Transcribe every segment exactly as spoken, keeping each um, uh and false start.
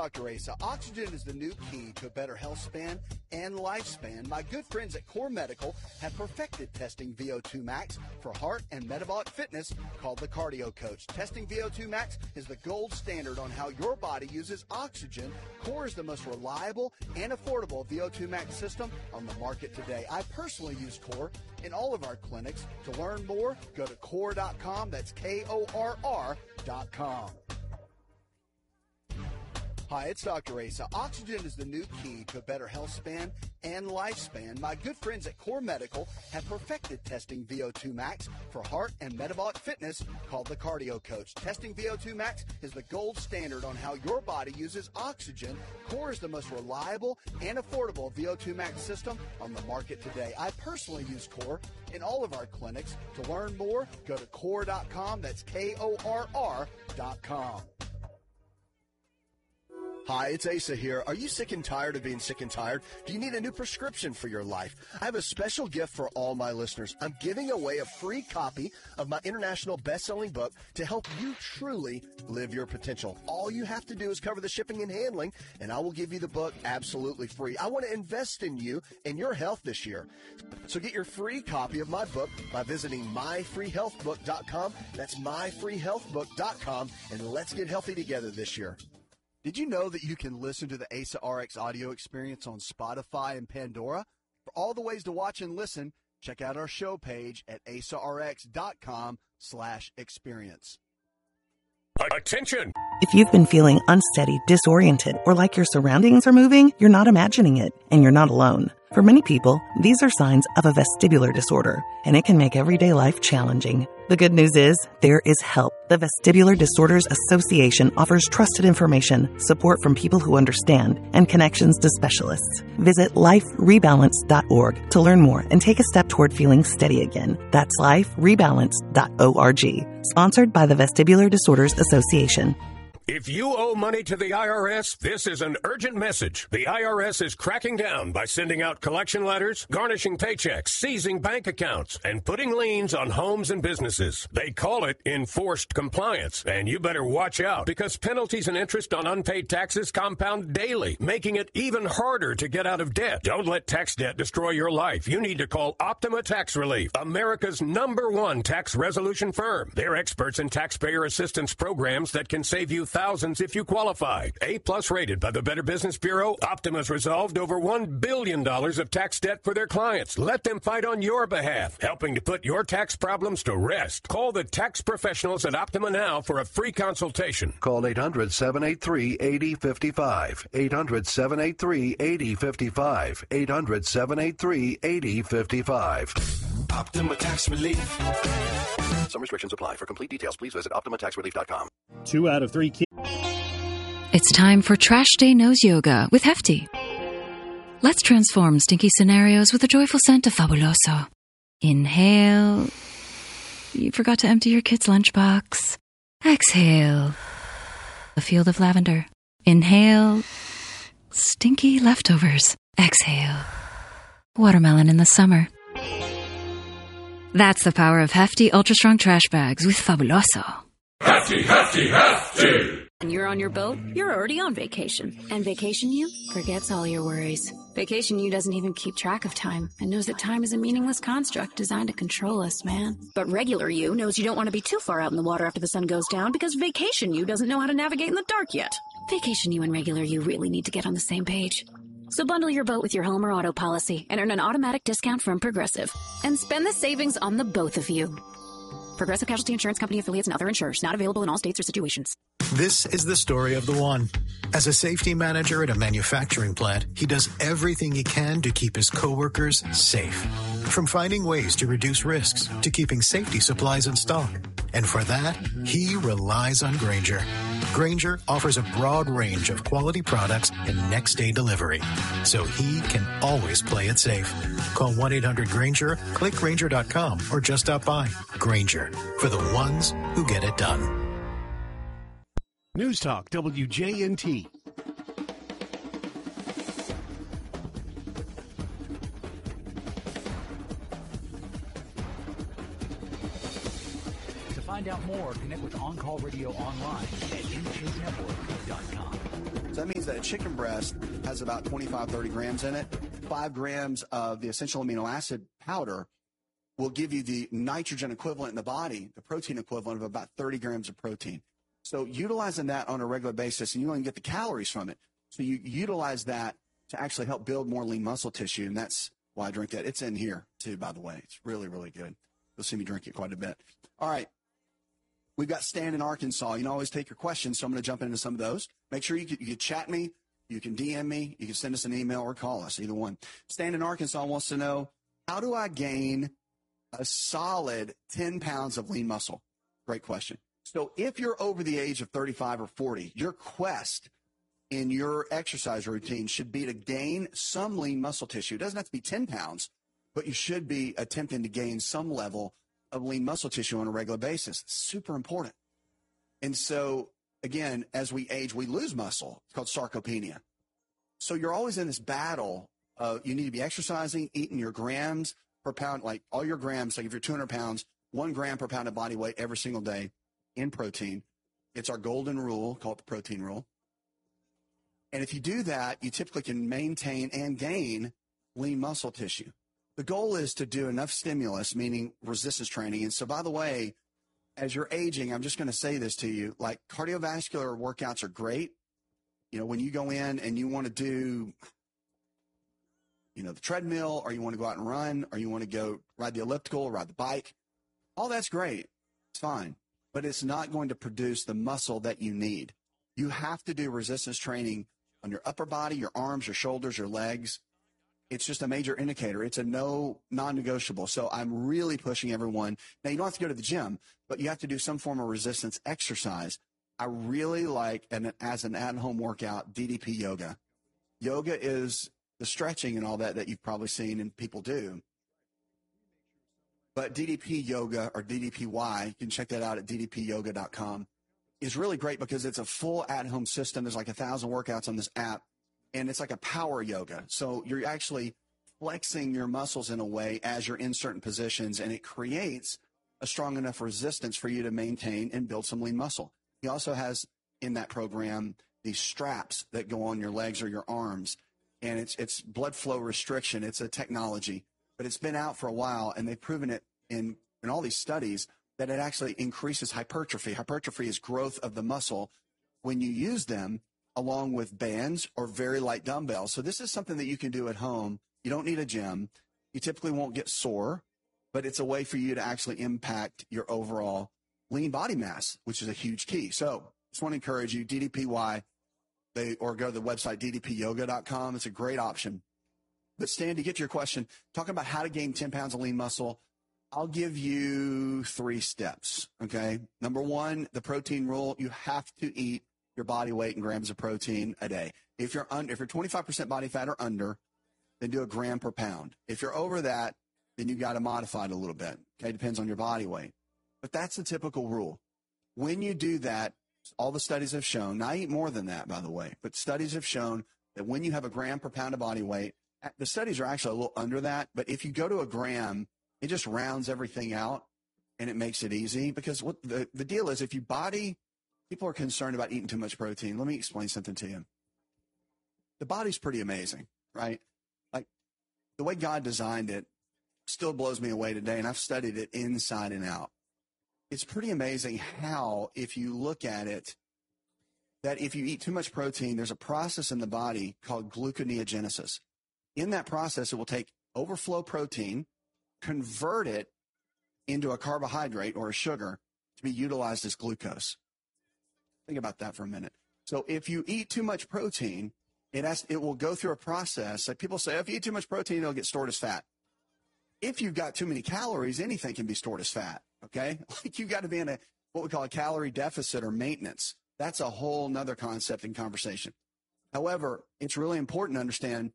Doctor Asa. Oxygen is the new key to a better health span and lifespan. My good friends at Core Medical have perfected testing V O two max for heart and metabolic fitness, called the Cardio Coach. Testing V O two max is the gold standard on how your body uses oxygen. Core is the most reliable and affordable V O two max system on the market today. I personally use Core in all of our clinics. To learn more, go to core dot com. That's K O R R dot com. Hi, it's Doctor Asa. Oxygen is the new key to a better health span and lifespan. My good friends at Core Medical have perfected testing V O two max for heart and metabolic fitness, called the Cardio Coach. Testing V O two max is the gold standard on how your body uses oxygen. Core is the most reliable and affordable V O two max system on the market today. I personally use Core in all of our clinics. To learn more, go to core dot com. That's K O R R dot com. Hi, it's Asa here. Are you sick and tired of being sick and tired? Do you need a new prescription for your life? I have a special gift for all my listeners. I'm giving away a free copy of my international best-selling book to help you truly live your potential. All you have to do is cover the shipping and handling, and I will give you the book absolutely free. I want to invest in you and your health this year. So get your free copy of my book by visiting my free health book dot com. That's my free health book dot com, and let's get healthy together this year. Did you know that you can listen to the Asa R X audio experience on Spotify and Pandora? For all the ways to watch and listen, check out our show page at asa r x dot com slash experience. Attention! If you've been feeling unsteady, disoriented, or like your surroundings are moving, you're not imagining it, and you're not alone. For many people, these are signs of a vestibular disorder, and it can make everyday life challenging. The good news is, there is help. The Vestibular Disorders Association offers trusted information, support from people who understand, and connections to specialists. Visit life rebalance dot org to learn more and take a step toward feeling steady again. That's life rebalance dot org. Sponsored by the Vestibular Disorders Association. If you owe money to the I R S, this is an urgent message. The I R S is cracking down by sending out collection letters, garnishing paychecks, seizing bank accounts, and putting liens on homes and businesses. They call it enforced compliance, and you better watch out because penalties and interest on unpaid taxes compound daily, making it even harder to get out of debt. Don't let tax debt destroy your life. You need to call Optima Tax Relief, America's number one tax resolution firm. They're experts in taxpayer assistance programs that can save you thousands if you qualify. A-plus rated by the Better Business Bureau, Optima's resolved over one billion dollars of tax debt for their clients. Let them fight on your behalf, helping to put your tax problems to rest. Call the tax professionals at Optima now for a free consultation. Call eight hundred, seven eight three, eight zero five five. eight hundred, seven eight three, eight zero five five. eight hundred, seven eight three, eight zero five five. Optima Tax Relief. Some restrictions apply. For complete details, please visit optima tax relief dot com. Two out of three kids. It's time for Trash Day Nose Yoga with Hefty. Let's transform stinky scenarios with a joyful scent of Fabuloso. Inhale. You forgot to empty your kid's lunchbox. Exhale. A field of lavender. Inhale. Stinky leftovers. Exhale. Watermelon in the summer. That's the power of Hefty Ultra Strong Trash Bags with Fabuloso. Hefty, hefty, hefty! When you're on your boat, you're already on vacation. And Vacation You forgets all your worries. Vacation You doesn't even keep track of time and knows that time is a meaningless construct designed to control us, man. But Regular You knows you don't want to be too far out in the water after the sun goes down because Vacation You doesn't know how to navigate in the dark yet. Vacation You and Regular You really need to get on the same page. So bundle your boat with your home or auto policy and earn an automatic discount from Progressive. And spend the savings on the both of you. Progressive Casualty Insurance Company affiliates and other insurers. Not available in all states or situations. This is the story of the one. As a safety manager at a manufacturing plant, he does everything he can to keep his coworkers safe. From finding ways to reduce risks to keeping safety supplies in stock. And for that, he relies on Grainger. Grainger offers a broad range of quality products and next-day delivery, so he can always play it safe. Call one eight hundred Grainger, click Grainger dot com, or just stop by. Grainger, for the ones who get it done. News Talk W J N T. To find out more, connect with On Call Radio online at N K network dot com. So that means that a chicken breast has about twenty-five, thirty grams in it. Five grams of the essential amino acid powder will give you the nitrogen equivalent in the body, the protein equivalent of about thirty grams of protein. So utilizing that on a regular basis, and you only get the calories from it. So you utilize that to actually help build more lean muscle tissue, and that's why I drink that. It's in here, too, by the way. It's really, really good. You'll see me drink it quite a bit. All right. We've got Stan in Arkansas. You can always take your questions, so I'm going to jump into some of those. Make sure you can, you can chat me, you can D M me, you can send us an email or call us, either one. Stan in Arkansas wants to know, how do I gain a solid ten pounds of lean muscle? Great question. So if you're over the age of thirty-five or forty, your quest in your exercise routine should be to gain some lean muscle tissue. It doesn't have to be ten pounds, but you should be attempting to gain some level of lean muscle tissue on a regular basis. It's super important. And so, again, as we age, we lose muscle. It's called sarcopenia. So you're always in this battle. Uh, you need to be exercising, eating your grams per pound, like all your grams. Like if you're two hundred pounds, one gram per pound of body weight every single day in protein. It's our golden rule, called the protein rule. And if you do that, you typically can maintain and gain lean muscle tissue. The goal is to do enough stimulus, meaning resistance training. And so, by the way, as you're aging, I'm just going to say this to you, like cardiovascular workouts are great. You know, when you go in and you want to do, you know, the treadmill, or you want to go out and run, or you want to go ride the elliptical, or ride the bike, all that's great. It's fine. But it's not going to produce the muscle that you need. You have to do resistance training on your upper body, your arms, your shoulders, your legs. It's just a major indicator. It's a no, non-negotiable. So I'm really pushing everyone. Now, you don't have to go to the gym, but you have to do some form of resistance exercise. I really like, and as an at-home workout, D D P yoga. Yoga is the stretching and all that that you've probably seen and people do. But D D P yoga, or D D P Y, you can check that out at d d p yoga dot com, is really great because it's a full at-home system. There's like a thousand workouts on this app. And it's like a power yoga. So you're actually flexing your muscles in a way as you're in certain positions, and it creates a strong enough resistance for you to maintain and build some lean muscle. He also has in that program these straps that go on your legs or your arms, and it's it's blood flow restriction. It's a technology, but it's been out for a while, and they've proven it in, in all these studies that it actually increases hypertrophy. Hypertrophy is growth of the muscle when you use them along with bands or very light dumbbells. So this is something that you can do at home. You don't need a gym. You typically won't get sore, but it's a way for you to actually impact your overall lean body mass, which is a huge key. So just want to encourage you, D D P Y, they, or go to the website, d d p yoga dot com. It's a great option. But Stan, to get to your question, talking about how to gain ten pounds of lean muscle, I'll give you three steps, okay? Number one, the protein rule. You have to eat your body weight in grams of protein a day. If you're under, if you're twenty-five percent body fat or under, then do a gram per pound. If you're over that, then you got to modify it a little bit. Okay, depends on your body weight. But that's the typical rule. When you do that, all the studies have shown, now I eat more than that, by the way, but studies have shown that when you have a gram per pound of body weight, the studies are actually a little under that, but if you go to a gram, it just rounds everything out and it makes it easy, because what the, the deal is, if you body, people are concerned about eating too much protein. Let me explain something to you. The body's pretty amazing, right? Like the way God designed it still blows me away today, and I've studied it inside and out. It's pretty amazing how, if you look at it, that if you eat too much protein, there's a process in the body called gluconeogenesis. In that process, it will take overflow protein, convert it into a carbohydrate or a sugar to be utilized as glucose. Think about that for a minute. So if you eat too much protein, it has, it will go through a process. Like people say, if you eat too much protein, it'll get stored as fat. If you've got too many calories, anything can be stored as fat, okay? Like you've got to be in a what we call a calorie deficit or maintenance. That's a whole nother concept and conversation. However, it's really important to understand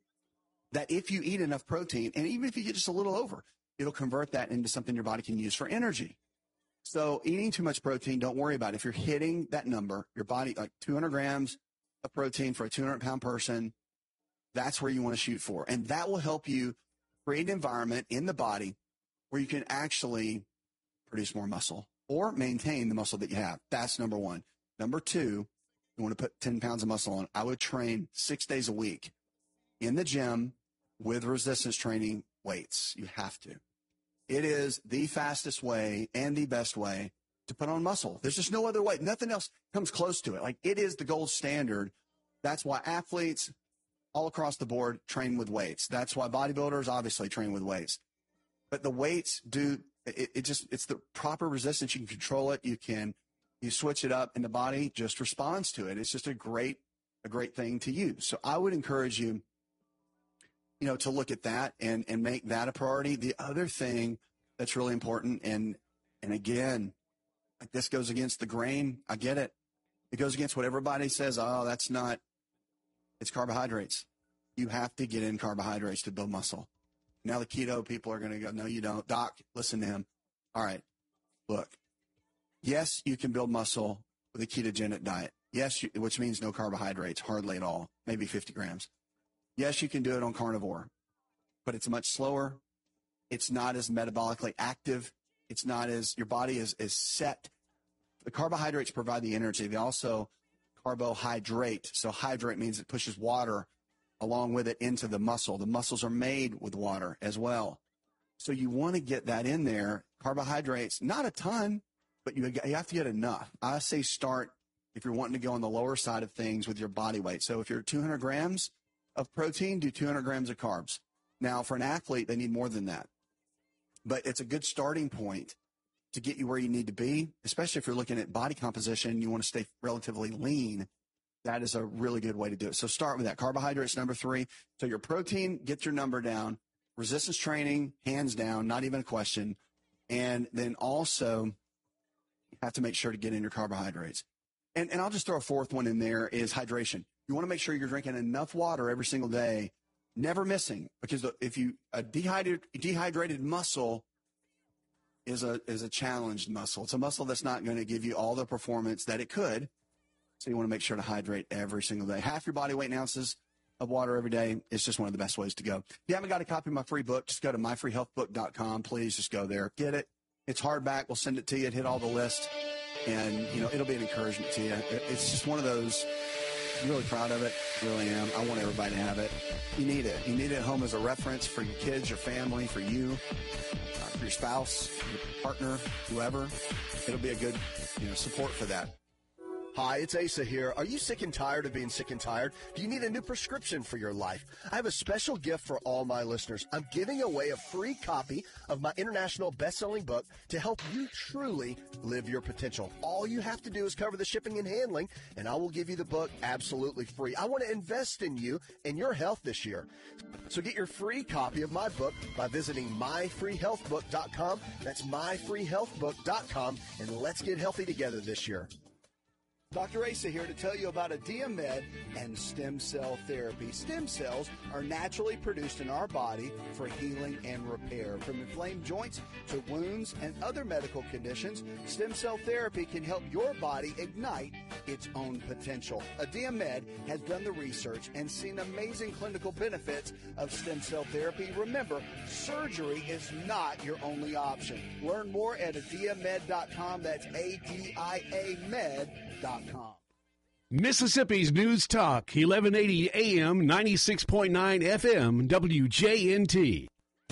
that if you eat enough protein, and even if you get just a little over, it'll convert that into something your body can use for energy. So eating too much protein, don't worry about it. If you're hitting that number, your body, like two hundred grams of protein for a two hundred pound person, that's where you want to shoot for. And that will help you create an environment in the body where you can actually produce more muscle or maintain the muscle that you have. That's number one. Number two, you want to put ten pounds of muscle on, I would train six days a week in the gym with resistance training weights. You have to. It is the fastest way and the best way to put on muscle. There's just no other way. Nothing else comes close to it. Like, it is the gold standard. That's why athletes all across the board train with weights. That's why bodybuilders obviously train with weights. But the weights do, it, it just, it's the proper resistance. You can control it. You can, you switch it up and the body just responds to it. It's just a great, a great thing to use. So I would encourage you, you know, to look at that and, and make that a priority. The other thing that's really important, and, and again, like, this goes against the grain. I get it. It goes against what everybody says. Oh, that's not, it's carbohydrates. You have to get in carbohydrates to build muscle. Now the keto people are going to go, no, you don't. Doc, listen to him. All right, look. Yes, you can build muscle with a ketogenic diet. Yes, you, which means no carbohydrates, hardly at all, maybe fifty grams. Yes, you can do it on carnivore, but it's much slower. It's not as metabolically active. It's not as, your body is, is set. The carbohydrates provide the energy. They also carbohydrate. So hydrate means it pushes water along with it into the muscle. The muscles are made with water as well. So you want to get that in there. Carbohydrates, not a ton, but you, you have to get enough. I say start if you're wanting to go on the lower side of things with your body weight. So if you're two hundred grams of protein, do two hundred grams of carbs. Now, for an athlete, they need more than that. But it's a good starting point to get you where you need to be, especially if you're looking at body composition, you want to stay relatively lean. That is a really good way to do it. So start with that. Carbohydrates, number three. So your protein, get your number down. Resistance training, hands down, not even a question. And then also, you have to make sure to get in your carbohydrates. And, and I'll just throw a fourth one in there is hydration. You want to make sure you're drinking enough water every single day, never missing, because if you a dehydrated, dehydrated muscle is a is a challenged muscle. It's a muscle that's not going to give you all the performance that it could. So you want to make sure to hydrate every single day. Half your body weight in ounces of water every day is just one of the best ways to go. If you haven't got a copy of my free book, just go to my free health book dot com. Please just go there. Get it. It's hardback. We'll send it to you. It hit all the list. And, you know, it'll be an encouragement to you. It's just one of those, I'm really proud of it. Really am. I want everybody to have it. You need it. You need it at home as a reference for your kids, your family, for you, uh, for your spouse, your partner, whoever. It'll be a good, you know, support for that. Hi, it's Asa here. Are you sick and tired of being sick and tired? Do you need a new prescription for your life? I have a special gift for all my listeners. I'm giving away a free copy of my international best-selling book to help you truly live your potential. All you have to do is cover the shipping and handling, and I will give you the book absolutely free. I want to invest in you and your health this year. So get your free copy of my book by visiting my free health book dot com. That's my free health book dot com, and let's get healthy together this year. Doctor Asa here to tell you about Adiamed and stem cell therapy. Stem cells are naturally produced in our body for healing and repair. From inflamed joints to wounds and other medical conditions, stem cell therapy can help your body ignite its own potential. Adiamed has done the research and seen amazing clinical benefits of stem cell therapy. Remember, surgery is not your only option. Learn more at adiamed dot com. That's A D I A med dot com. Mississippi's News Talk, eleven eighty A M, ninety-six point nine F M, W J N T.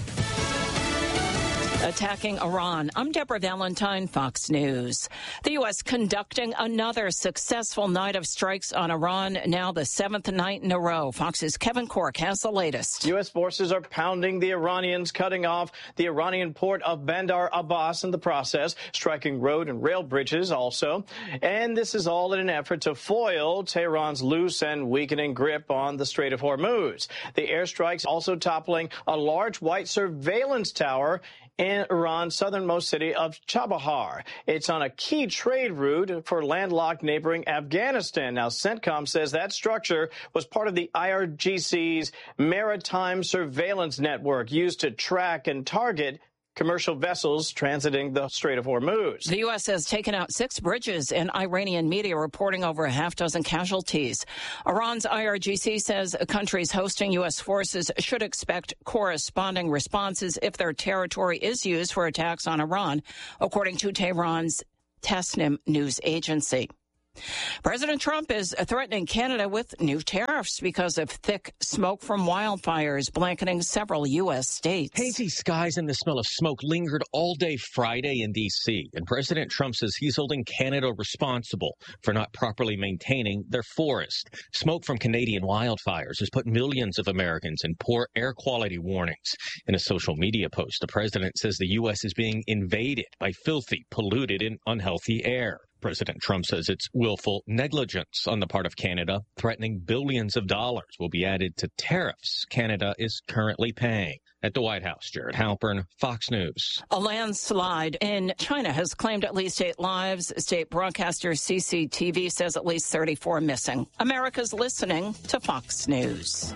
Attacking Iran. I'm Deborah Valentine, Fox News. The U S conducting another successful night of strikes on Iran, now the seventh night in a row. Fox's Kevin Cork has the latest. U S forces are pounding the Iranians, cutting off the Iranian port of Bandar Abbas in the process, striking road and rail bridges also. And this is all in an effort to foil Tehran's loose and weakening grip on the Strait of Hormuz. The airstrikes also toppling a large white surveillance tower in Iran's southernmost city of Chabahar. It's on a key trade route for landlocked neighboring Afghanistan. Now, CENTCOM says that structure was part of the I R G C's maritime surveillance network used to track and target commercial vessels transiting the Strait of Hormuz. The U S has taken out six bridges, and Iranian media reporting over a half dozen casualties. Iran's I R G C says countries hosting U S forces should expect corresponding responses if their territory is used for attacks on Iran, according to Tehran's Tasnim news agency. President Trump is threatening Canada with new tariffs because of thick smoke from wildfires blanketing several U S states. Hazy skies and the smell of smoke lingered all day Friday in D C, and President Trump says he's holding Canada responsible for not properly maintaining their forest. Smoke from Canadian wildfires has put millions of Americans in poor air quality warnings. In a social media post, the president says the U S is being invaded by filthy, polluted, and unhealthy air. President Trump says it's willful negligence on the part of Canada, threatening billions of dollars will be added to tariffs Canada is currently paying. At the White House, Jared Halpern, Fox News. A landslide in China has claimed at least eight lives. State broadcaster C C T V says at least thirty-four missing. America's listening to Fox News.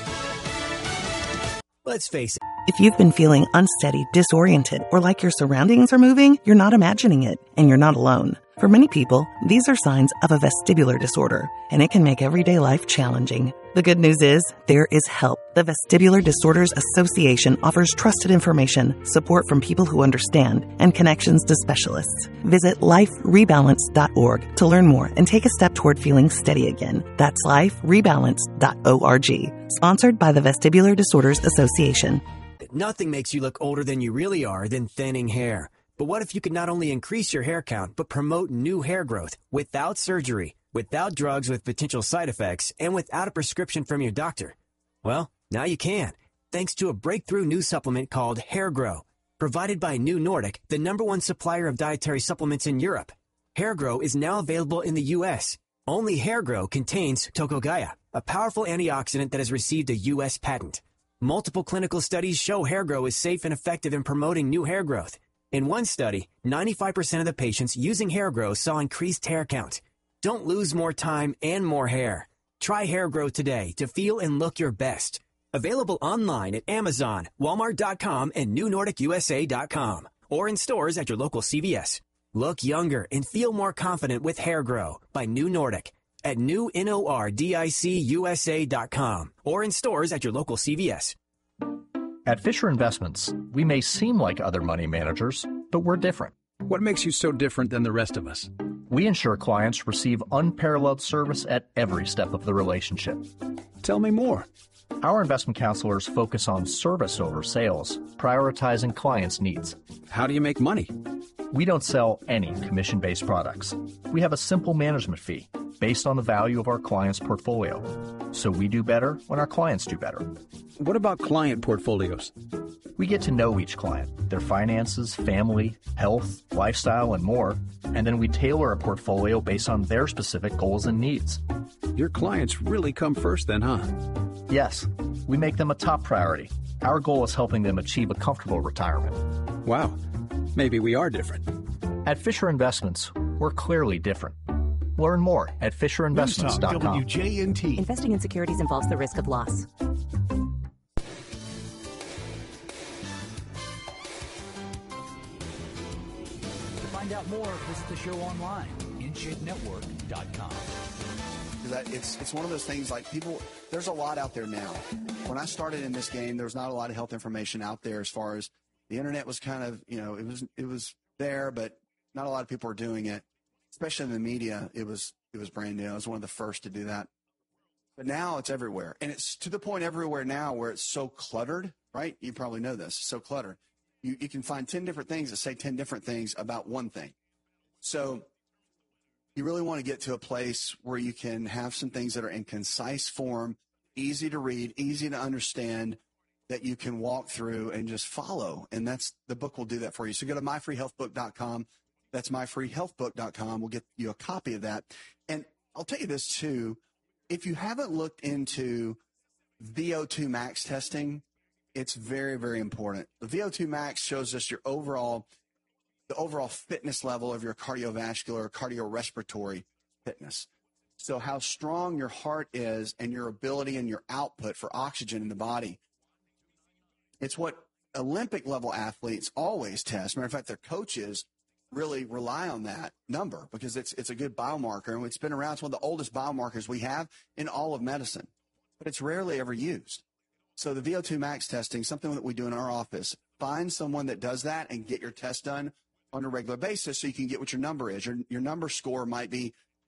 Let's face it. If you've been feeling unsteady, disoriented, or like your surroundings are moving, you're not imagining it, and you're not alone. For many people, these are signs of a vestibular disorder, and it can make everyday life challenging. The good news is, there is help. The Vestibular Disorders Association offers trusted information, support from people who understand, and connections to specialists. Visit life rebalance dot org to learn more and take a step toward feeling steady again. That's life rebalance dot org. Sponsored by the Vestibular Disorders Association. Nothing makes you look older than you really are than thinning hair. But what if you could not only increase your hair count, but promote new hair growth without surgery, without drugs with potential side effects, and without a prescription from your doctor? Well, now you can, thanks to a breakthrough new supplement called Hair Grow, provided by New Nordic, the number one supplier of dietary supplements in Europe. Hair Grow is now available in the U S. Only Hair Grow contains Tocogaya, a powerful antioxidant that has received a U S patent. Multiple clinical studies show Hair Grow is safe and effective in promoting new hair growth. In one study, ninety-five percent of the patients using Hair Grow saw increased hair count. Don't lose more time and more hair. Try Hair Grow today to feel and look your best. Available online at Amazon, Walmart dot com, and New Nordic U S A dot com, or in stores at your local C V S. Look younger and feel more confident with Hair Grow by New Nordic at new nordic U S A dot com, or in stores at your local C V S. At Fisher Investments, we may seem like other money managers, but we're different. What makes you so different than the rest of us? We ensure clients receive unparalleled service at every step of the relationship. Tell me more. Our investment counselors focus on service over sales, prioritizing clients' needs. How do you make money? We don't sell any commission-based products. We have a simple management fee based on the value of our client's portfolio. So we do better when our clients do better. What about client portfolios? We get to know each client, their finances, family, health, lifestyle, and more, and then we tailor a portfolio based on their specific goals and needs. Your clients really come first then, huh? Yes, we make them a top priority. Our goal is helping them achieve a comfortable retirement. Wow, maybe we are different. At Fisher Investments, we're clearly different. Learn more at fisher investments dot com. W J N T. Investing in securities involves the risk of loss. To find out more, visit the show online, in shape network dot com. It's, it's one of those things like people, there's a lot out there now. When I started in this game, there was not a lot of health information out there as far as the internet was kind of, you know, it was, it was there, but not a lot of people were doing it. Especially in the media, it was it was brand new. I was one of the first to do that. But now it's everywhere. And it's to the point everywhere now where it's so cluttered, right? You probably know this. It's so cluttered. You, you can find ten different things that say ten different things about one thing. So you really want to get to a place where you can have some things that are in concise form, easy to read, easy to understand, that you can walk through and just follow. And that's the book will do that for you. So go to my free health book dot com. That's my free health book dot com. We'll get you a copy of that. And I'll tell you this, too. If you haven't looked into V O two max testing, it's very, very important. The V O two max shows us your overall, the overall fitness level of your cardiovascular, cardiorespiratory fitness. So how strong your heart is and your ability and your output for oxygen in the body. It's what Olympic level athletes always test. Matter of fact, their coaches really rely on that number because it's it's a good biomarker, and it's been around. It's one of the oldest biomarkers we have in all of medicine, but it's rarely ever used. So the V O two max testing, something that we do in our office, find someone that does that and get your test done on a regular basis so you can get what your number is. Your, your number score might be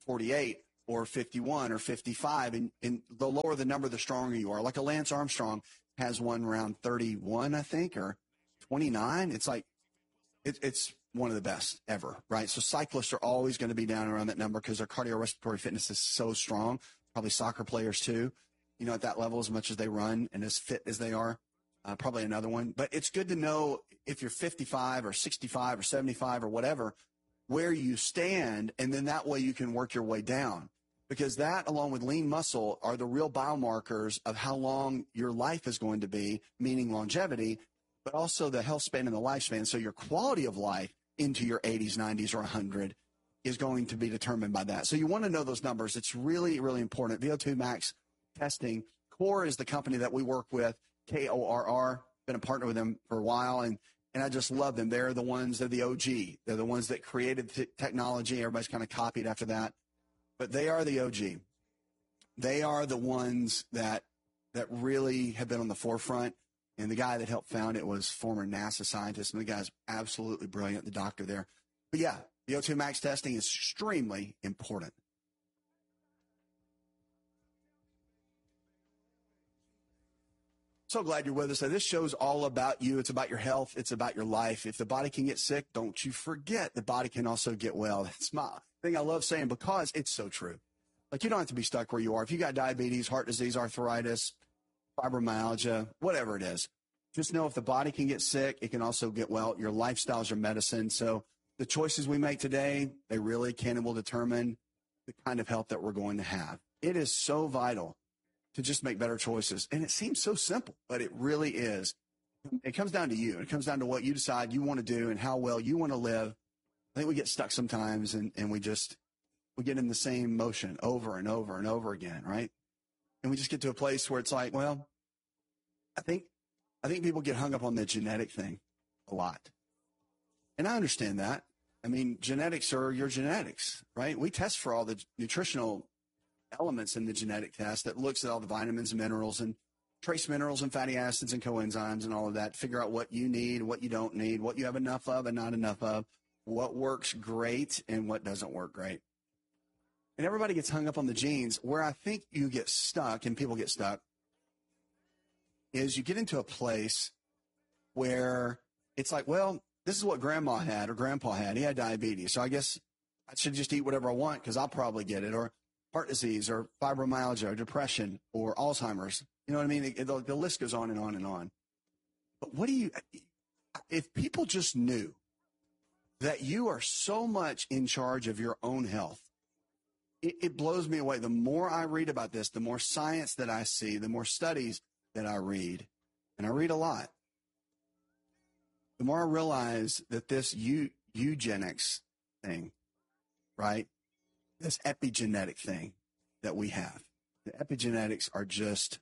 forty-eight or fifty-one or fifty-five. And, and the lower the number, the stronger you are. Like a Lance Armstrong has one around thirty-one, I think, or twenty-nine. It's like, it, it's one of the best ever, right? So cyclists are always going to be down around that number because their cardiorespiratory fitness is so strong. Probably soccer players too, you know, at that level, as much as they run and as fit as they are. Uh, probably another one. But it's good to know if you're fifty-five or sixty-five or seventy-five or whatever, where you stand, and then that way you can work your way down. Because that, along with lean muscle, are the real biomarkers of how long your life is going to be, meaning longevity, but also the health span and the lifespan. So your quality of life into your eighties, nineties, or one hundred is going to be determined by that. So you want to know those numbers. It's really, really important. V O two max testing. Core is the company that we work with, K O R R. Been a partner with them for a while, and, and I just love them. They're the ones, they're the O G. They're the ones that created the technology. Everybody's kind of copied after that. But they are the O G. They are the ones that that really have been on the forefront. And the guy that helped found it was former NASA scientist, and the guy's absolutely brilliant, the doctor there. But yeah, V O two max testing is extremely important. So glad you're with us. This show's all about you. It's about your health. It's about your life. If the body can get sick, don't you forget the body can also get well. That's my thing I love saying, because it's so true. Like, you don't have to be stuck where you are. If you got diabetes, heart disease, arthritis, fibromyalgia, whatever it is, just know if the body can get sick, it can also get well. Your lifestyle is your medicine. So the choices we make today, they really can and will determine the kind of health that we're going to have. It is so vital to just make better choices. And it seems so simple, but it really is. It comes down to you. It comes down to what you decide you want to do and how well you want to live. I think we get stuck sometimes, and, and we just, we get in the same motion over and over and over again, right? And we just get to a place where it's like, well, I think, I think people get hung up on the genetic thing a lot. And I understand that. I mean, genetics are your genetics, right? We test for all the nutritional elements in the genetic test that looks at all the vitamins and minerals and trace minerals and fatty acids and coenzymes and all of that to figure out what you need, what you don't need, what you have enough of and not enough of, what works great and what doesn't work great. And everybody gets hung up on the genes. Where I think you get stuck, and people get stuck, is you get into a place where it's like, well, this is what grandma had or grandpa had. He had diabetes, so I guess I should just eat whatever I want because I'll probably get it, or heart disease or fibromyalgia or depression or Alzheimer's. You know what I mean? The, the list goes on and on and on. But what do you, if people just knew that you are so much in charge of your own health, it, it blows me away. The more I read about this, the more science that I see, the more studies that I read, and I read a lot, the more I realize that this eu, eugenics thing, right? This epigenetic thing that we have, the epigenetics are just,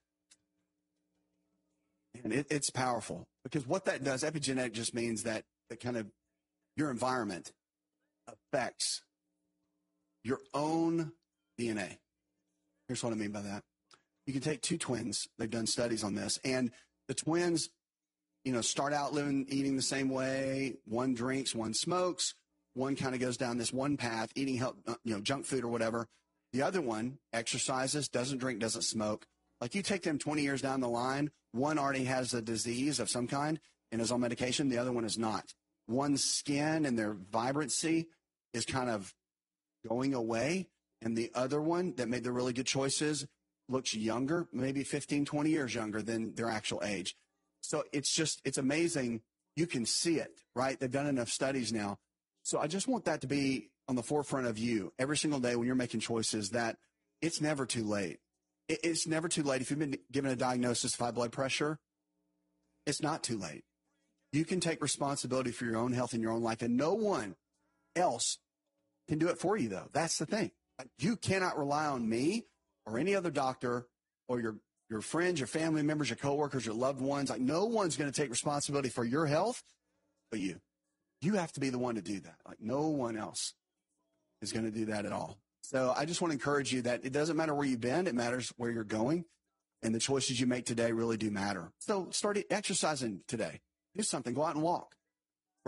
and it, it's powerful, because what that does, epigenetic just means that that kind of your environment affects your own D N A. Here's what I mean by that. You can take two twins. They've done studies on this, and the twins, you know, start out living, eating the same way. One drinks, one smokes. One kind of goes down this one path, eating health, you know, junk food or whatever. The other one exercises, doesn't drink, doesn't smoke. Like, you take them twenty years down the line, one already has a disease of some kind and is on medication. The other one is not. One's skin and their vibrancy is kind of going away. And the other one that made the really good choices looks younger, maybe fifteen, twenty years younger than their actual age. So it's just, it's amazing. You can see it, right? They've done enough studies now. So I just want that to be on the forefront of you every single day when you're making choices, that it's never too late. It's never too late. If you've been given a diagnosis of high blood pressure, it's not too late. You can take responsibility for your own health in your own life, and no one else can do it for you, though. That's the thing. You cannot rely on me or any other doctor or your, your friends, your family members, your coworkers, your loved ones. Like, no one's going to take responsibility for your health but you. You have to be the one to do that. Like, no one else is going to do that at all. So I just want to encourage you that it doesn't matter where you've been. It matters where you're going. And the choices you make today really do matter. So start exercising today. Do something. Go out and walk, right?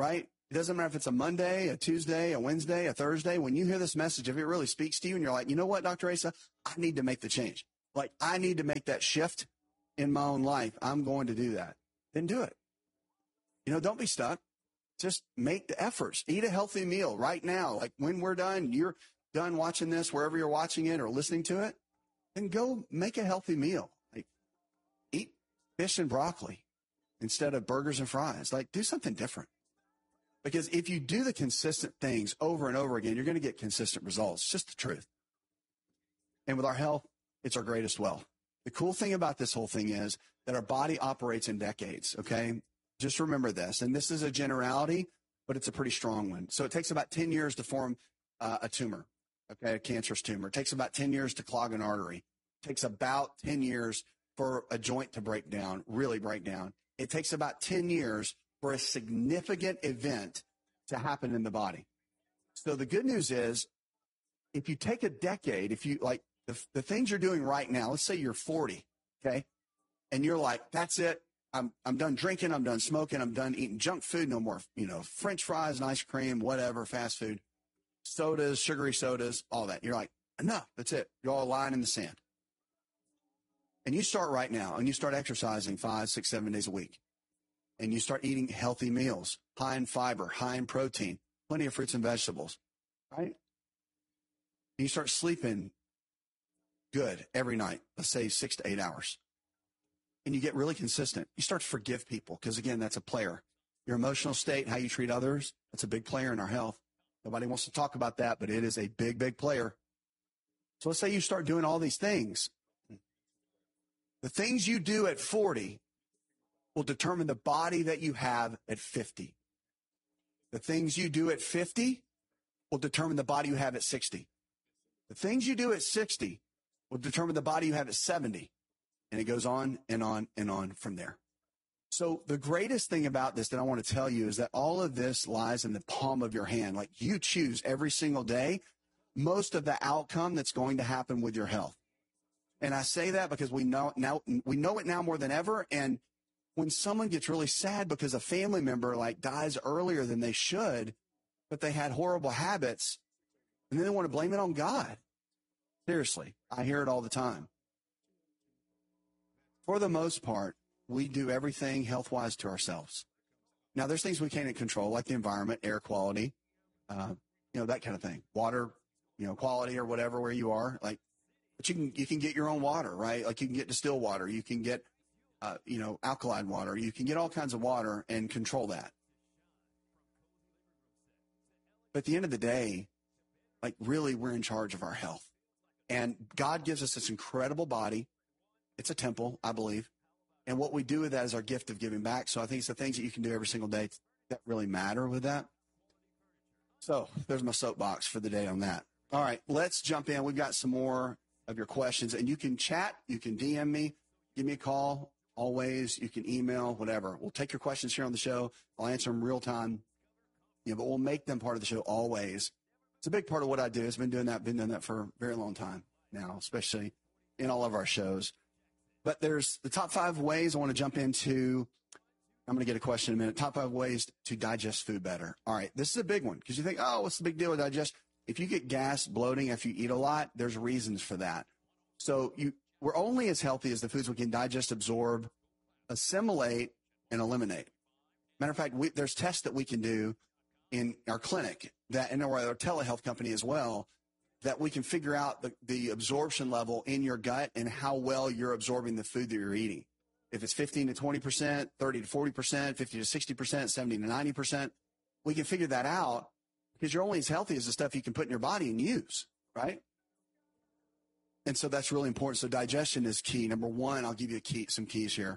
It doesn't matter if it's a Monday, a Tuesday, a Wednesday, a Thursday. When you hear this message, if it really speaks to you and you're like, you know what, Doctor Asa, I need to make the change. Like, I need to make that shift in my own life. I'm going to do that. Then do it. You know, don't be stuck. Just make the efforts. Eat a healthy meal right now. Like when we're done, you're done watching this, wherever you're watching it or listening to it, then go make a healthy meal. Like eat fish and broccoli instead of burgers and fries. Like do something different. Because if you do the consistent things over and over again, you're going to get consistent results. It's just the truth. And with our health, it's our greatest wealth. The cool thing about this whole thing is that our body operates in decades, okay? Just remember this. And this is a generality, but it's a pretty strong one. So it takes about ten years to form uh, a tumor, okay, a cancerous tumor. It takes about ten years to clog an artery. It takes about ten years for a joint to break down, really break down. It takes about ten years for a significant event to happen in the body. So the good news is if you take a decade, if you like the, the things you're doing right now, let's say you're forty, okay, and you're like, that's it. I'm I'm done drinking. I'm done smoking. I'm done eating junk food. No more, you know, French fries and ice cream, whatever, fast food, sodas, sugary sodas, all that. You're like, enough. That's it. You're all a line in the sand. And you start right now and you start exercising five, six, seven days a week. And you start eating healthy meals, high in fiber, high in protein, plenty of fruits and vegetables, right? And you start sleeping good every night, let's say six to eight hours. And you get really consistent. You start to forgive people because, again, that's a player. Your emotional state, how you treat others, that's a big player in our health. Nobody wants to talk about that, but it is a big, big player. So let's say you start doing all these things. The things you do at forty will determine the body that you have at fifty. The things you do at fifty will determine the body you have at sixty. The things you do at sixty will determine the body you have at seventy. And it goes on and on and on from there. So the greatest thing about this that I want to tell you is that all of this lies in the palm of your hand. Like you choose every single day most of the outcome that's going to happen with your health. And I say that because we know now we know it now more than ever. And when someone gets really sad because a family member like dies earlier than they should, but they had horrible habits, and then they want to blame it on God. Seriously, I hear it all the time. For the most part, we do everything health-wise to ourselves. Now, there's things we can't control, like the environment, air quality, uh, you know, that kind of thing, water, you know, quality or whatever where you are. Like, but you can you can get your own water, right? Like you can get distilled water, you can get, uh, you know, alkaline water, you can get all kinds of water and control that. But at the end of the day, like really, we're in charge of our health, and God gives us this incredible body. It's a temple, I believe. And what we do with that is our gift of giving back. So I think it's the things that you can do every single day that really matter with that. So there's my soapbox for the day on that. All right, let's jump in. We've got some more of your questions. And you can chat. You can D M me. Give me a call. Always. You can email, whatever. We'll take your questions here on the show. I'll answer them real time. Yeah, but we'll make them part of the show always. It's a big part of what I do. I've been doing that, been doing that for a very long time now, especially in all of our shows. But there's the top five ways I want to jump into. I'm going to get a question in a minute. Top five ways to digest food better. All right. This is a big one because you think, oh, what's the big deal with digest? If you get gas, bloating after you eat a lot, there's reasons for that. So you, we're only as healthy as the foods we can digest, absorb, assimilate, and eliminate. Matter of fact, we, there's tests that we can do in our clinic that in our, our telehealth company as well, that we can figure out the, the absorption level in your gut and how well you're absorbing the food that you're eating. If it's fifteen to twenty percent, thirty to forty percent, fifty to sixty percent, seventy to ninety percent, we can figure that out because you're only as healthy as the stuff you can put in your body and use, right? And so that's really important. So digestion is key. Number one, I'll give you a key, some keys here.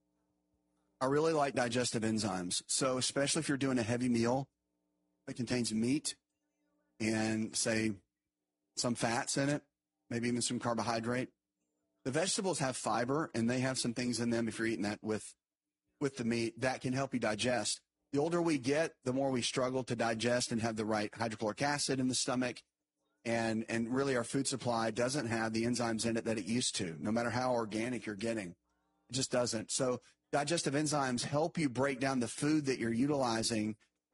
I really like digestive enzymes. So especially if you're doing a heavy meal that contains meat and, say, some fats in it, maybe even some carbohydrate. The vegetables have fiber, and they have some things in them if you're eating that with, with the meat that can help you digest. The older we get, the more we struggle to digest and have the right hydrochloric acid in the stomach. And, and really our food supply doesn't have the enzymes in it that it used to, no matter how organic you're getting. It just doesn't. So digestive enzymes help you break down the food that you're utilizing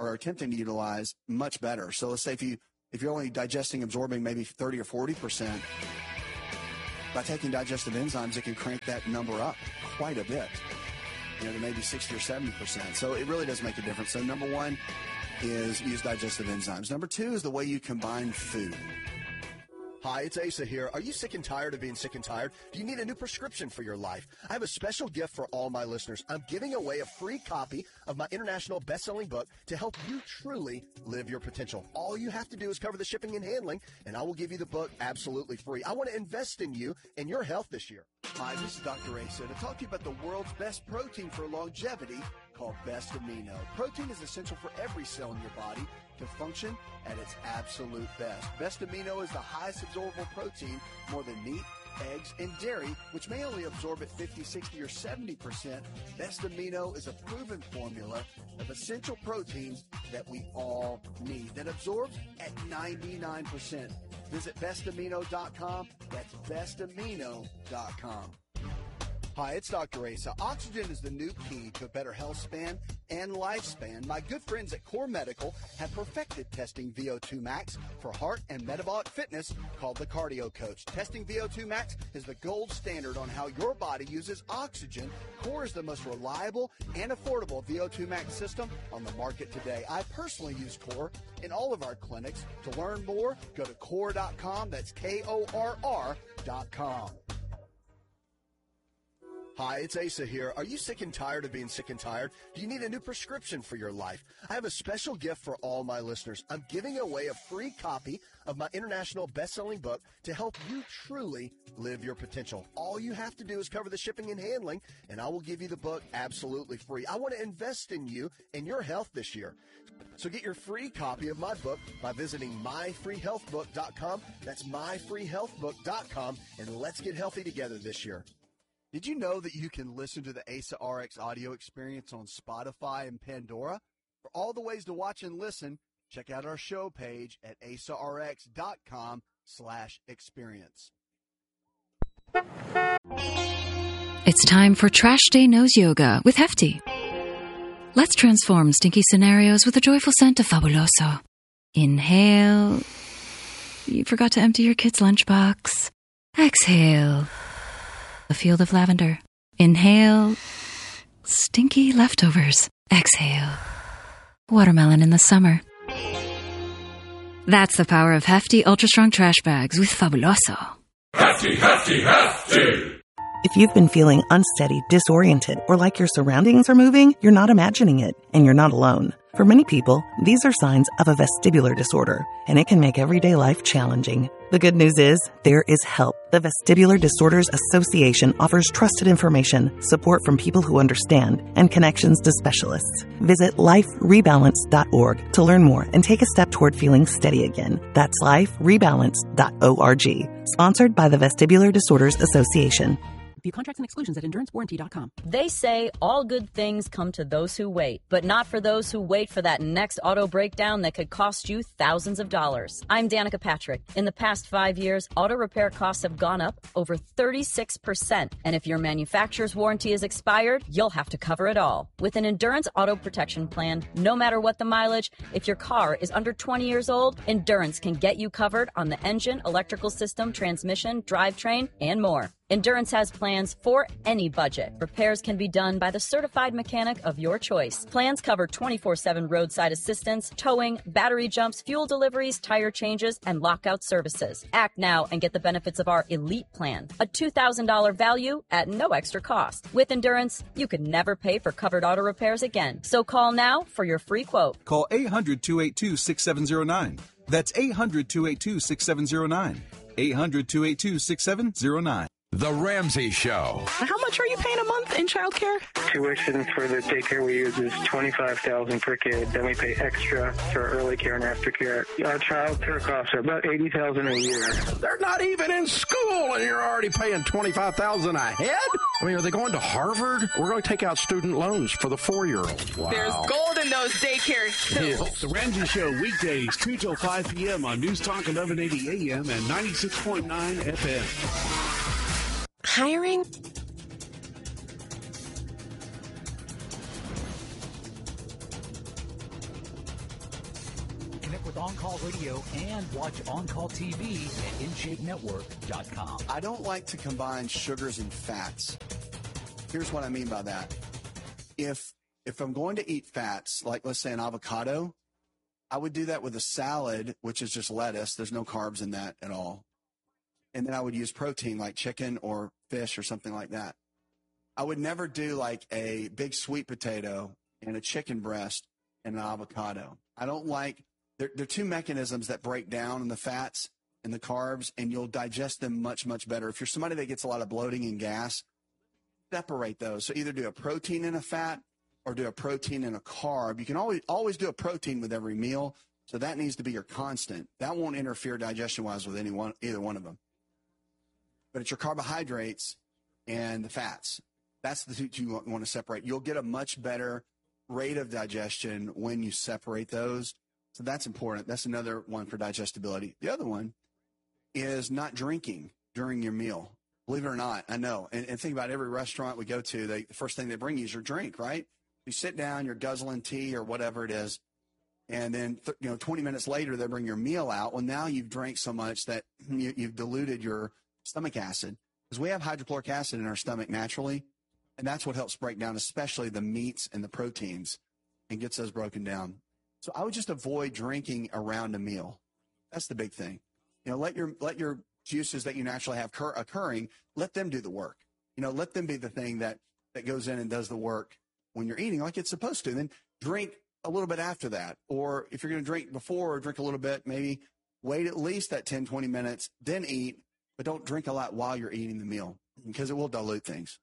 are attempting to utilize much better. So let's say if you if you're only digesting, absorbing maybe thirty or forty percent, by taking digestive enzymes, it can crank that number up quite a bit, you know, to maybe sixty or seventy percent. So it really does make a difference. So number one is use digestive enzymes. Number two is the way you combine food. Hi, it's Asa here. Are you sick and tired of being sick and tired? Do you need a new prescription for your life? I have a special gift for all my listeners. I'm giving away a free copy of my international best-selling book to help you truly live your potential. All you have to do is cover the shipping and handling, and I will give you the book absolutely free. I want to invest in you and your health this year. Hi, this is Doctor Asa to talk to you about the world's best protein for longevity called Best Amino. Protein is essential for every cell in your body to function at its absolute best. Best Amino is the highest absorbable protein, more than meat, eggs, and dairy, which may only absorb at fifty, sixty, or seventy percent. Best Amino is a proven formula of essential proteins that we all need, that absorbs at ninety-nine percent. Visit best amino dot com. That's best amino dot com. Hi, it's Doctor Asa. Oxygen is the new key to a better health span and lifespan. My good friends at Core Medical have perfected testing V O two max for heart and metabolic fitness, called the Cardio Coach. Testing V O two max is the gold standard on how your body uses oxygen. Core is the most reliable and affordable V O two max system on the market today. I personally use Core in all of our clinics. To learn more, go to core dot com. That's K O R R dot com. Hi, it's Asa here. Are you sick and tired of being sick and tired? Do you need a new prescription for your life? I have a special gift for all my listeners. I'm giving away a free copy of my international best-selling book to help you truly live your potential. All you have to do is cover the shipping and handling, and I will give you the book absolutely free. I want to invest in you and your health this year. So get your free copy of my book by visiting my free health book dot com. That's my free health book dot com, and let's get healthy together this year. Did you know that you can listen to the Asa R X audio experience on Spotify and Pandora? For all the ways to watch and listen, check out our show page at asa r x dot com slash experience. It's time for Trash Day Knows Yoga with Hefty. Let's transform stinky scenarios with the joyful scent of Fabuloso. Inhale. You forgot to empty your kid's lunchbox. Exhale. A field of lavender. Inhale. Stinky leftovers. Exhale. Watermelon in the summer. That's the power of Hefty Ultra Strong Trash Bags with Fabuloso. Hefty, hefty, hefty! If you've been feeling unsteady, disoriented, or like your surroundings are moving, you're not imagining it, and you're not alone. For many people, these are signs of a vestibular disorder, and it can make everyday life challenging. The good news is, there is help. The Vestibular Disorders Association offers trusted information, support from people who understand, and connections to specialists. Visit life rebalance dot org to learn more and take a step toward feeling steady again. That's life rebalance dot org. Sponsored by the Vestibular Disorders Association. View contracts and exclusions at endurance warranty dot com. They say all good things come to those who wait, but not for those who wait for that next auto breakdown that could cost you thousands of dollars. I'm Danica Patrick. In the past five years, auto repair costs have gone up over thirty-six percent. And if your manufacturer's warranty is expired, you'll have to cover it all. With an Endurance Auto Protection Plan, no matter what the mileage, if your car is under twenty years old, Endurance can get you covered on the engine, electrical system, transmission, drivetrain, and more. Endurance has plans for any budget. Repairs can be done by the certified mechanic of your choice. Plans cover twenty-four seven roadside assistance, towing, battery jumps, fuel deliveries, tire changes, and lockout services. Act now and get the benefits of our Elite Plan, a two thousand dollars value at no extra cost. With Endurance, you could never pay for covered auto repairs again. So call now for your free quote. Call eight hundred, two eight two, six seven zero nine. That's eight hundred, two eight two, six seven zero nine. eight hundred, two eight two, six seven zero nine. The Ramsey Show. How much are you paying a month in childcare? Tuition for the daycare we use is twenty-five thousand dollars per kid. Then we pay extra for early care and aftercare. Our child care costs are about eighty thousand dollars a year. They're not even in school, and you're already paying twenty-five thousand dollars a head? I mean, are they going to Harvard? We're going to take out student loans for the four-year-olds. Wow. There's gold in those daycare hills. The Ramsey Show, weekdays, two till five p.m. on News Talk eleven eighty A M and ninety-six point nine F M. Hiring? Connect with On Call Radio and watch On Call T V at in shape network dot com. I don't like to combine sugars and fats. Here's what I mean by that. If if I'm going to eat fats, like let's say an avocado, I would do that with a salad, which is just lettuce. There's no carbs in that at all. And then I would use protein like chicken or fish or something like that. I would never do like a big sweet potato and a chicken breast and an avocado. I don't like, there, there are two mechanisms that break down in the fats and the carbs, and you'll digest them much, much better. If you're somebody that gets a lot of bloating and gas, separate those. So either do a protein and a fat or do a protein and a carb. You can always always do a protein with every meal, so that needs to be your constant. That won't interfere digestion-wise with any one, either one of them. But it's your carbohydrates and the fats. That's the two you want to separate. You'll get a much better rate of digestion when you separate those. So that's important. That's another one for digestibility. The other one is not drinking during your meal. Believe it or not, I know. And, and think about every restaurant we go to, they, the first thing they bring you is your drink, right? You sit down, you're guzzling tea or whatever it is, and then th- you know, twenty minutes later they bring your meal out. Well, now you've drank so much that you, you've diluted your stomach acid, because we have hydrochloric acid in our stomach naturally, and that's what helps break down, especially the meats and the proteins, and gets those broken down. So I would just avoid drinking around a meal. That's the big thing. You know, let your let your juices that you naturally have cur- occurring, let them do the work. You know, let them be the thing that that goes in and does the work when you're eating like it's supposed to. And then drink a little bit after that. Or if you're going to drink before or drink a little bit, maybe wait at least that ten, twenty minutes, then eat, but don't drink a lot while you're eating the meal, because it will dilute things.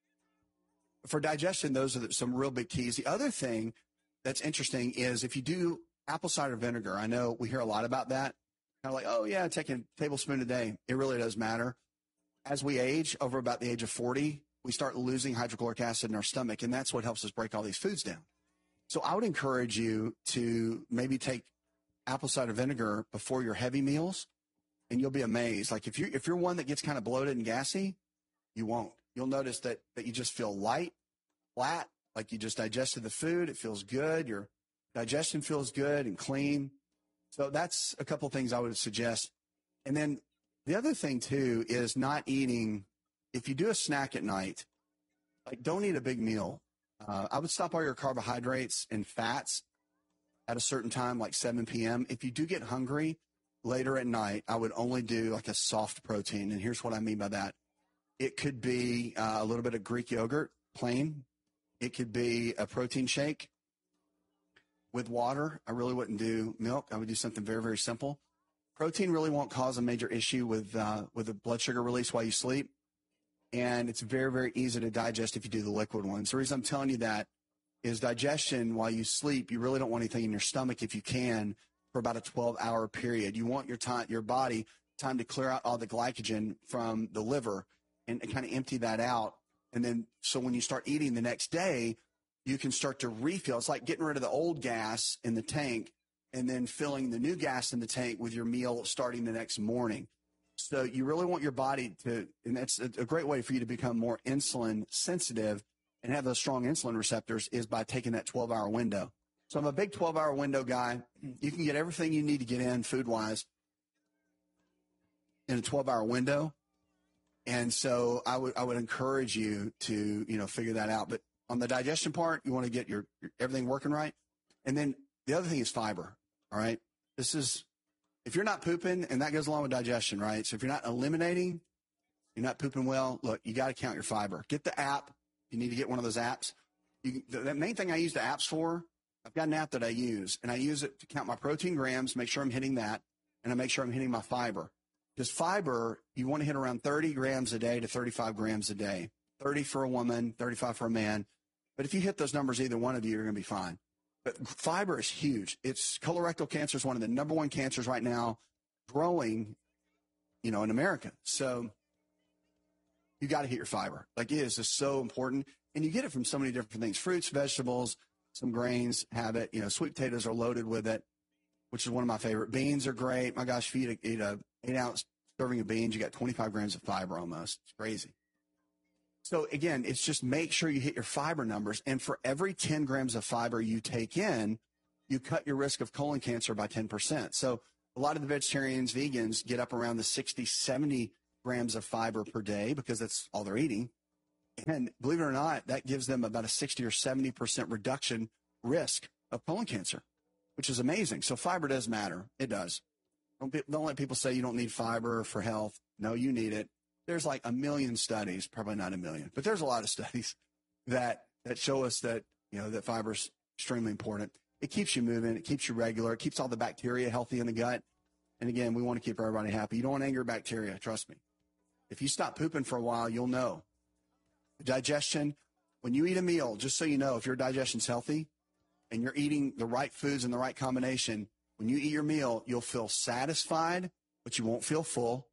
For digestion, those are the, some real big keys. The other thing that's interesting is if you do apple cider vinegar, I know we hear a lot about that. Kind of like, oh, yeah, take a tablespoon a day. It really does matter. As we age, over about the age of forty, we start losing hydrochloric acid in our stomach, and that's what helps us break all these foods down. So I would encourage you to maybe take apple cider vinegar before your heavy meals, and you'll be amazed. Like if you if you're one that gets kind of bloated and gassy, you won't. You'll notice that that you just feel light, flat, like you just digested the food. It feels good. Your digestion feels good and clean. So that's a couple things I would suggest. And then the other thing too is not eating. If you do a snack at night, like don't eat a big meal. Uh, I would stop all your carbohydrates and fats at a certain time, like seven p.m. If you do get hungry later at night, I would only do like a soft protein. And here's what I mean by that. It could be uh, a little bit of Greek yogurt, plain. It could be a protein shake with water. I really wouldn't do milk. I would do something very, very simple. Protein really won't cause a major issue with uh, with the blood sugar release while you sleep. And it's very, very easy to digest if you do the liquid ones. The reason I'm telling you that is digestion while you sleep, you really don't want anything in your stomach if you can for about a twelve-hour period. You want your time, your body time to clear out all the glycogen from the liver and, and kind of empty that out. And then so when you start eating the next day, you can start to refill. It's like getting rid of the old gas in the tank and then filling the new gas in the tank with your meal starting the next morning. So you really want your body to, and that's a, a great way for you to become more insulin sensitive and have those strong insulin receptors is by taking that twelve-hour window. So I'm a big twelve-hour window guy. You can get everything you need to get in food-wise in a twelve-hour window. And so I would I would encourage you to, you know, figure that out. But on the digestion part, you want to get your, your everything working right. And then the other thing is fiber, all right? This is, if you're not pooping, and that goes along with digestion, right? So if you're not eliminating, you're not pooping well, look, you got to count your fiber. Get the app. You need to get one of those apps. You, the, the main thing I use the apps for, I've got an app that I use, and I use it to count my protein grams, make sure I'm hitting that, and I make sure I'm hitting my fiber. Because fiber, you want to hit around thirty grams a day to thirty-five grams a day. thirty for a woman, thirty-five for a man. But if you hit those numbers, either one of you, you're going to be fine. But fiber is huge. It's colorectal cancer is one of the number one cancers right now growing, you know, in America. So you got to hit your fiber. Like it is just so important. And you get it from so many different things, fruits, vegetables, some grains have it. You know, sweet potatoes are loaded with it, which is one of my favorite. Beans are great. My gosh, if you eat a, eat a eight ounce serving of beans, you got twenty-five grams of fiber almost. It's crazy. So again, it's just make sure you hit your fiber numbers. And for every ten grams of fiber you take in, you cut your risk of colon cancer by ten percent. So a lot of the vegetarians, vegans get up around the sixty, seventy grams of fiber per day because that's all they're eating. And believe it or not, that gives them about a sixty or seventy percent reduction risk of colon cancer, which is amazing. So fiber does matter. It does. Don't, be, don't let people say you don't need fiber for health. No, you need it. There's like a million studies, probably not a million, but there's a lot of studies that that show us that, you know, that fiber is extremely important. It keeps you moving. It keeps you regular. It keeps all the bacteria healthy in the gut. And again, we want to keep everybody happy. You don't want to anger bacteria. Trust me. If you stop pooping for a while, you'll know. Digestion, when you eat a meal, just so you know, if your digestion's healthy and you're eating the right foods in the right combination, when you eat your meal, you'll feel satisfied, but you won't feel full.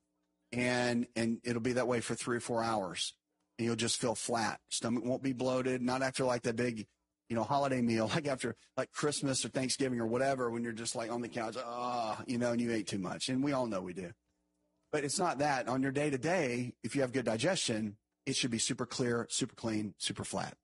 And and it'll be that way for three or four hours. And you'll just feel flat. Stomach won't be bloated, not after like that big, you know, holiday meal, like after like Christmas or Thanksgiving or whatever, when you're just like on the couch, ah, oh, you know, and you ate too much. And we all know we do. But it's not that. On your day-to-day, if you have good digestion, it should be super clear, super clean, super flat.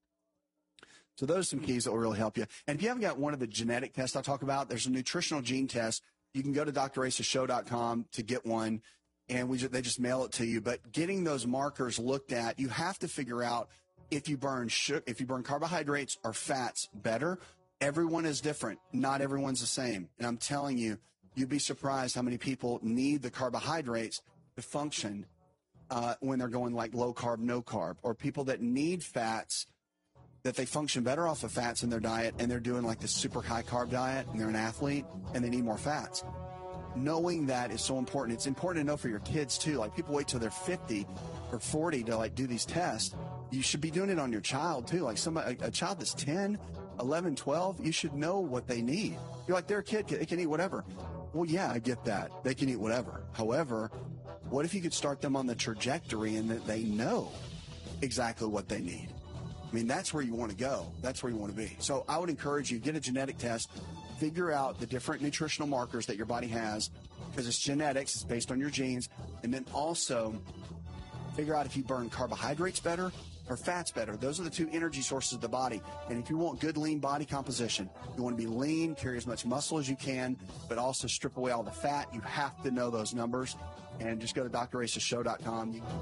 So those are some keys that will really help you. And if you haven't got one of the genetic tests I talk about, there's a nutritional gene test. You can go to D R Asa Show dot com to get one. And we just, they just mail it to you. But getting those markers looked at, you have to figure out if you burn sugar, if you burn carbohydrates or fats better. Everyone is different. Not everyone's the same. And I'm telling you, you'd be surprised how many people need the carbohydrates to function uh, when they're going like low carb, no carb, or people that need fats, that they function better off of fats in their diet, and they're doing like this super high carb diet, and they're an athlete, and they need more fats. Knowing that is so important. It's important to know for your kids too. Like people wait till they're fifty or forty to like do these tests. You should be doing it on your child too. Like somebody, a, a child that's ten, eleven, twelve, you should know what they need. You're like, they're a kid, they can eat whatever. Well, yeah, I get that. They can eat whatever. However, what if you could start them on the trajectory and that they know exactly what they need? I mean, that's where you want to go. That's where you want to be. So I would encourage you, get a genetic test, figure out the different nutritional markers that your body has, because it's genetics, it's based on your genes, and then also figure out if you burn carbohydrates better or fats better. Those are the two energy sources of the body. And if you want good, lean body composition, you want to be lean, carry as much muscle as you can, but also strip away all the fat. You have to know those numbers. And just go to D R Asa Show dot com. You-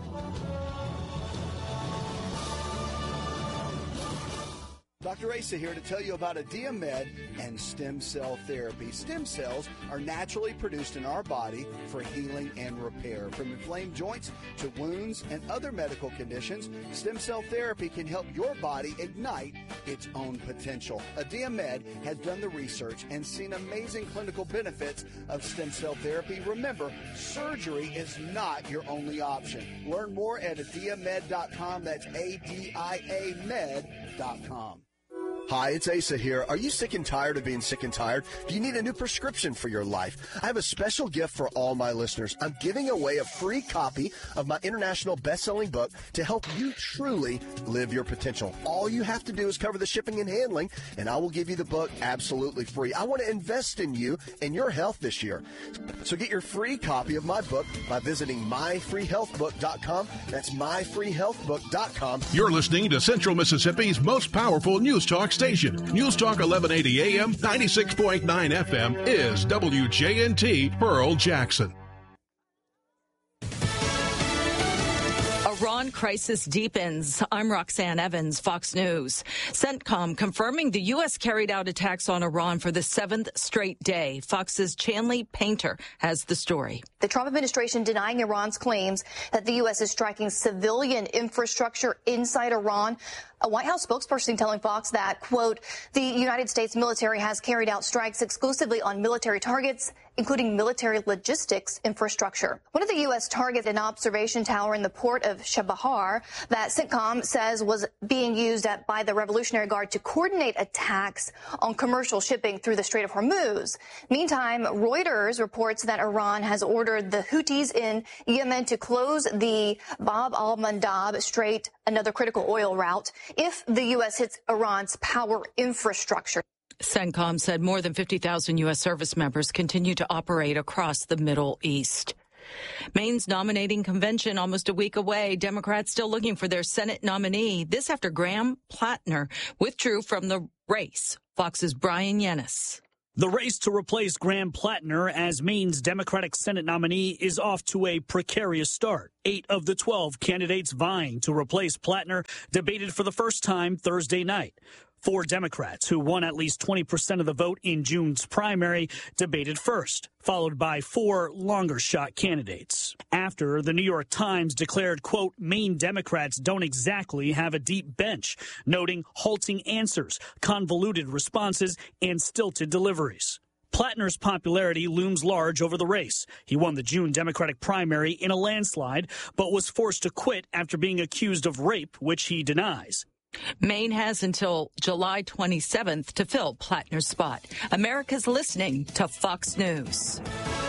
Doctor Asa here to tell you about Adiamed and stem cell therapy. Stem cells are naturally produced in our body for healing and repair. From inflamed joints to wounds and other medical conditions, stem cell therapy can help your body ignite its own potential. Adiamed has done the research and seen amazing clinical benefits of stem cell therapy. Remember, surgery is not your only option. Learn more at adiamed dot com. That's A D I A med dot com. Hi, it's Asa here. Are you sick and tired of being sick and tired? Do you need a new prescription for your life? I have a special gift for all my listeners. I'm giving away a free copy of my international best-selling book to help you truly live your potential. All you have to do is cover the shipping and handling, and I will give you the book absolutely free. I want to invest in you and your health this year. So get your free copy of my book by visiting my free health book dot com. That's my free health book dot com. You're listening to Central Mississippi's most powerful news talk station. News Talk eleven eighty A M, ninety-six point nine F M is W J N T Pearl Jackson. Iran crisis deepens. I'm Roxanne Evans, Fox News. CENTCOM confirming the U S carried out attacks on Iran for the seventh straight day. Fox's Chanley Painter has the story. The Trump administration denying Iran's claims that the U S is striking civilian infrastructure inside Iran. A White House spokesperson telling Fox that, quote, the United States military has carried out strikes exclusively on military targets, including military logistics infrastructure. One of the U S targets, an observation tower in the port of Chabahar that CENTCOM says was being used at, by the Revolutionary Guard to coordinate attacks on commercial shipping through the Strait of Hormuz. Meantime, Reuters reports that Iran has ordered the Houthis in Yemen to close the Bab al-Mandab Strait, another critical oil route, if the U S hits Iran's power infrastructure. CENTCOM said more than fifty thousand U S service members continue to operate across the Middle East. Maine's nominating convention almost a week away. Democrats still looking for their Senate nominee. This after Graham Plattner withdrew from the race Fox's Brian Yanis. The race to replace Graham Plattner as Maine's Democratic Senate nominee is off to a precarious start. Eight of the twelve candidates vying to replace Plattner debated for the first time Thursday night. Four Democrats, who won at least twenty percent of the vote in June's primary, debated first, followed by four longer-shot candidates. After, the New York Times declared, quote, Maine Democrats don't exactly have a deep bench, noting halting answers, convoluted responses, and stilted deliveries. Plattner's popularity looms large over the race. He won the June Democratic primary in a landslide, but was forced to quit after being accused of rape, which he denies. Maine has until July twenty-seventh to fill Plattner's spot. America's listening to Fox News.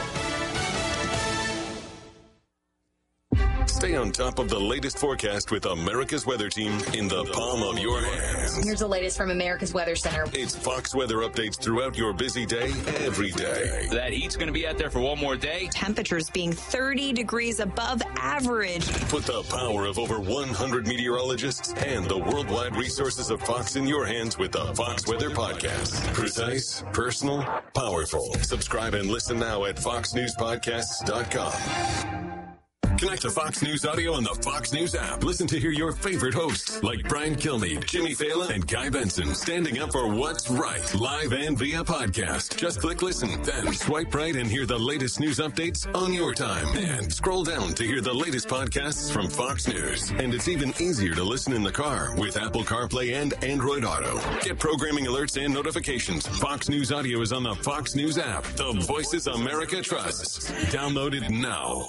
Stay on top of the latest forecast with America's Weather Team in the palm of your hands. Here's the latest from America's Weather Center. It's Fox weather updates throughout your busy day, every day. That heat's going to be out there for one more day. Temperatures being thirty degrees above average. Put the power of over one hundred meteorologists and the worldwide resources of Fox in your hands with the Fox Weather Podcast. Precise, personal, powerful. Subscribe and listen now at fox news podcasts dot com. Connect to Fox News Audio on the Fox News app. Listen to hear your favorite hosts like Brian Kilmeade, Jimmy Fallon, and Guy Benson standing up for what's right, live and via podcast. Just click listen, then swipe right and hear the latest news updates on your time. And scroll down to hear the latest podcasts from Fox News. And it's even easier to listen in the car with Apple CarPlay and Android Auto. Get programming alerts and notifications. Fox News Audio is on the Fox News app. The voices America trusts. Download it now.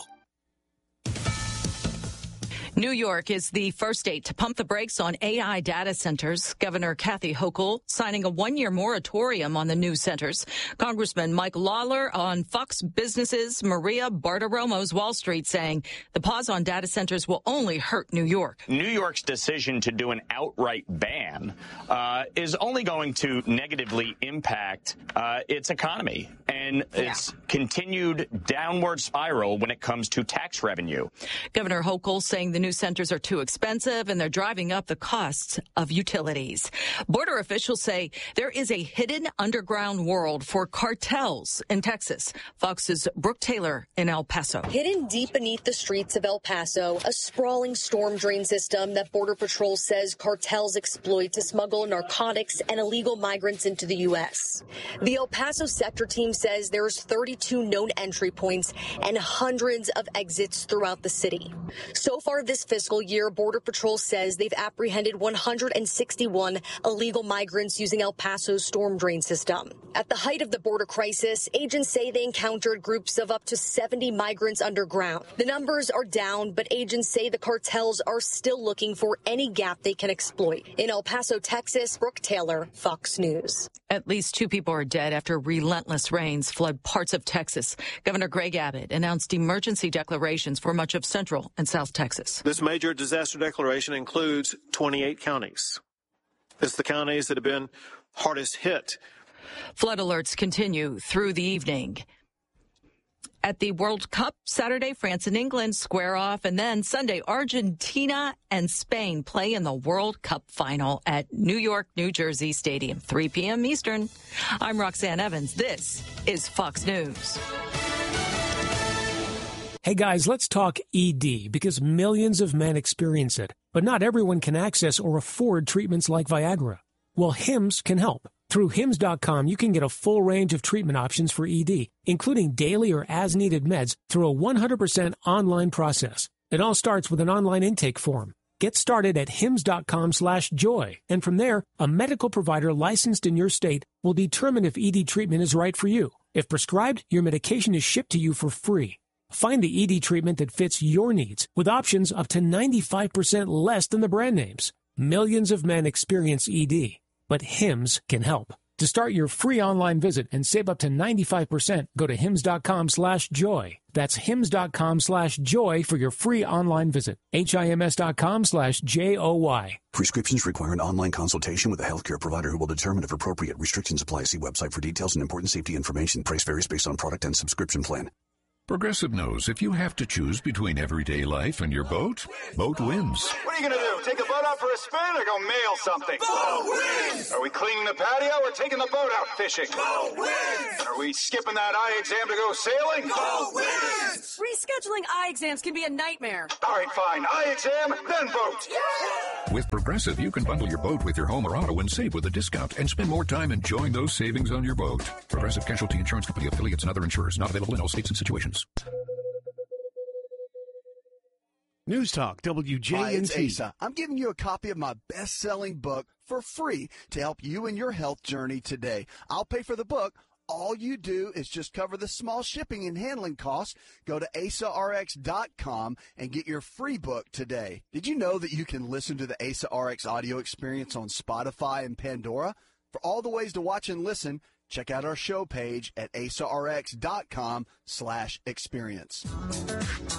New York is the first state to pump the brakes on A I data centers. Governor Kathy Hochul signing a one-year moratorium on the new centers. Congressman Mike Lawler on Fox Business's Maria Bartiromo's Wall Street saying the pause on data centers will only hurt New York. New York's decision to do an outright ban uh, is only going to negatively impact uh, its economy and yeah. its continued downward spiral when it comes to tax revenue. Governor Hochul saying the new centers are too expensive and they're driving up the costs of utilities. Border officials say there is a hidden underground world for cartels in Texas. Fox's Brooke Taylor in El Paso. Hidden deep beneath the streets of El Paso, a sprawling storm drain system that Border Patrol says cartels exploit to smuggle narcotics and illegal migrants into the U S. The El Paso sector team says there's thirty-two known entry points and hundreds of exits throughout the city. So far this fiscal year, Border Patrol says they've apprehended one hundred sixty-one illegal migrants using El Paso's storm drain system. At the height of the border crisis, agents say they encountered groups of up to seventy migrants underground. The numbers are down, but agents say the cartels are still looking for any gap they can exploit. In El Paso, Texas, Brooke Taylor, Fox News. At least two people are dead after relentless rains flood parts of Texas. Governor Greg Abbott announced emergency declarations for much of Central and South Texas. This major disaster declaration includes twenty-eight counties. It's the counties that have been hardest hit. Flood alerts continue through the evening. At the World Cup, Saturday, France and England square off, and then Sunday, Argentina and Spain play in the World Cup final at New York, New Jersey Stadium, three p.m. Eastern. I'm Roxanne Evans. This is Fox News. Hey guys, let's talk E D, because millions of men experience it, but not everyone can access or afford treatments like Viagra. Well, Hims can help. Through Hims dot com, you can get a full range of treatment options for E D, including daily or as-needed meds through a one hundred percent online process. It all starts with an online intake form. Get started at Hims dot com slash joy, and from there, a medical provider licensed in your state will determine if E D treatment is right for you. If prescribed, your medication is shipped to you for free. Find the E D treatment that fits your needs with options up to ninety-five percent less than the brand names. Millions of men experience E D, but Hims can help. To start your free online visit and save up to ninety-five percent, go to Hims dot com slash joy. That's Hims dot com slash joy for your free online visit. H I M S dot com slash J O Y. Prescriptions require an online consultation with a healthcare provider who will determine if appropriate. Restrictions apply. See website for details and important safety information. Price varies based on product and subscription plan. Progressive knows if you have to choose between everyday life and your boat, boat wins. What are you going to do? Take the boat out for a spin or go mail something? Boat wins! Are we cleaning the patio or taking the boat out fishing? Boat wins! Are we skipping that eye exam to go sailing? Boat wins! Rescheduling eye exams can be a nightmare. All right, fine. Eye exam, then boat. Yeah! With Progressive, you can bundle your boat with your home or auto and save with a discount and spend more time enjoying those savings on your boat. Progressive Casualty Insurance Company, affiliates, and other insurers. Not available in all states and situations. News Talk, W J N T. Hi, it's Asa. I'm giving you a copy of my best-selling book for free to help you in your health journey today. I'll pay for the book. All you do is just cover the small shipping and handling costs. Go to asa r x dot com and get your free book today. Did you know that you can listen to the Asa R X audio experience on Spotify and Pandora? For all the ways to watch and listen, check out our show page at asa r x dot com slash experience.